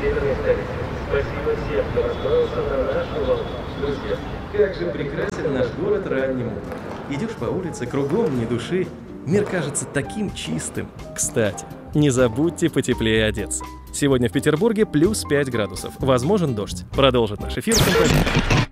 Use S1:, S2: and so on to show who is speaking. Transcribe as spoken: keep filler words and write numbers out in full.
S1: северной столицы. Спасибо всем, кто настроился на нашу волну. Друзья, как же прекрасен наш город ранним утром. Идешь по улице, кругом ни души. Мир кажется таким чистым. Кстати, не забудьте потеплее одеться. Сегодня в Петербурге плюс пять градусов. Возможен дождь. Продолжит наш эфир композитор.